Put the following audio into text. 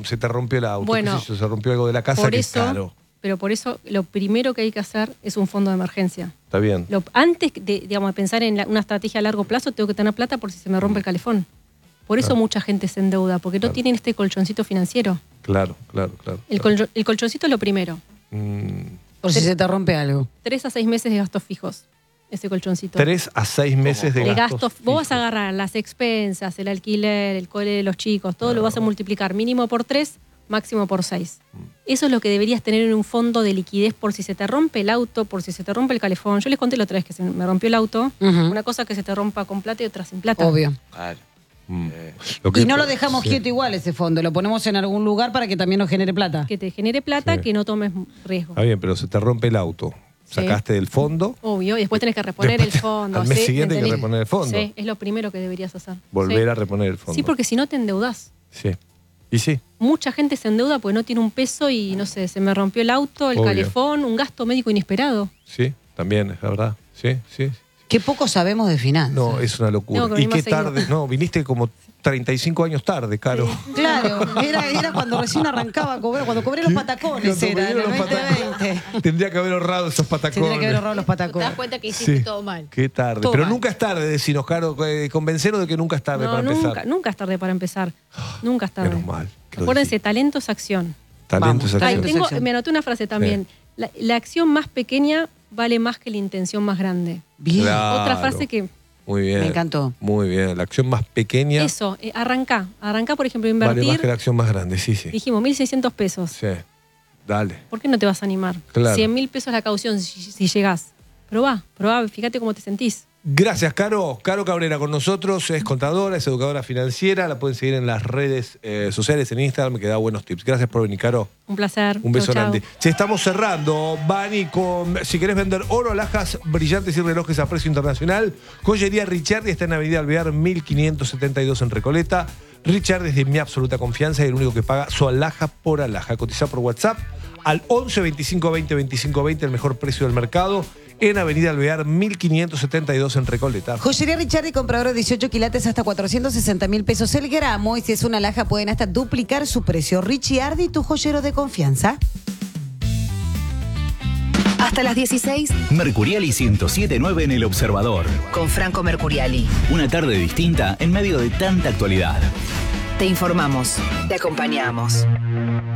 se te rompió el auto, Bueno, qué sé yo, se rompió algo de la casa, por que eso, es caro. Pero por eso lo primero que hay que hacer es un fondo de emergencia. Está bien. Antes de, digamos, de pensar en una estrategia a largo plazo, tengo que tener plata por si se me rompe el calefón. Por eso mucha gente se endeuda, porque no tienen este colchoncito financiero. Claro. El colchoncito es lo primero. Por si se te rompe algo. 3 a 6 meses de gastos fijos, ese colchoncito. 3 a 6 meses de gastos Vos vas a fijos. agarrar las expensas, el alquiler, el cole de los chicos, todo lo vas a multiplicar mínimo por 3, máximo por 6. Eso es lo que deberías tener en un fondo de liquidez por si se te rompe el auto, por si se te rompe el calefón. Yo les conté la otra vez que se me rompió el auto. Una cosa que se te rompa con plata y otra sin plata. Obvio. Claro. Y no lo dejamos quieto igual ese fondo, lo ponemos en algún lugar para que también nos genere plata. Que te genere plata, que no tomes riesgo. Está bien, pero se te rompe el auto. Sacaste del fondo. Obvio, y después tenés que reponer el fondo. Al mes ¿sí? siguiente hay que ¿Entendés? reponer el fondo. Sí, es lo primero que deberías hacer. Volver a reponer el fondo. Sí, porque si no te endeudás. Sí. Y sí. Mucha gente se endeuda porque no tiene un peso y, no sé, se me rompió el auto, el calefón, un gasto médico inesperado. Sí, también, es verdad. Sí. Qué poco sabemos de finanzas. No, es una locura. Tengo que Y venir qué más tarde. No, viniste como 35 años tarde, Caro. Sí. Claro, era cuando recién arrancaba a cobrar, cuando cobré los patacones, Cuando era, en el vinieron los 2020. Tendría que haber ahorrado esos patacones. Tendría que haber ahorrado los Te das patacones. cuenta que hiciste todo mal. Qué tarde. Todo Pero mal. nunca es tarde, decinos, Caro. Convencernos de que nunca es tarde No, para empezar. nunca es tarde para empezar. Nunca es tarde. Menos mal. que lo Acuérdense, dijiste. talento es acción. Talento es Vamos, acción. talento. Me anoté una frase también. La acción más pequeña vale más que la intención más grande. Bien. Claro. Otra frase que... Muy bien. Me encantó. Muy bien. La acción más pequeña Eso, arrancá, por ejemplo, vale más invertir. que la acción más grande. Sí. Dijimos 1.600 pesos. Sí. Dale. ¿Por qué no te vas a animar? Claro. 100.000 pesos la caución si llegás. Probá, fíjate cómo te sentís. Gracias, Caro. Caro Cabrera con nosotros, es contadora, es educadora financiera, la pueden seguir en las redes sociales, en Instagram, que da buenos tips. Gracias por venir, Caro. Un placer. Un beso Chau, chau. grande. Che, estamos cerrando, Vani, con si querés vender oro, alhajas brillantes y relojes a precio internacional, Joyería Richardi está en Avenida Alvear 1572 en Recoleta. Richardi es de mi absoluta confianza y el único que paga su alhaja por alhaja. Cotiza por WhatsApp al 11 25 20 25 20, el mejor precio del mercado, en Avenida Alvear 1572 en Recoleta. Joyería Richardi, comprador de 18 quilates hasta 460.000 pesos el gramo. Y si es una alhaja, pueden hasta duplicar su precio. Richardi, tu joyero de confianza. Hasta las 16 Mercuriali 107.9 en El Observador. con Franco Mercuriali. Una tarde distinta en medio de tanta actualidad. Te informamos, te acompañamos.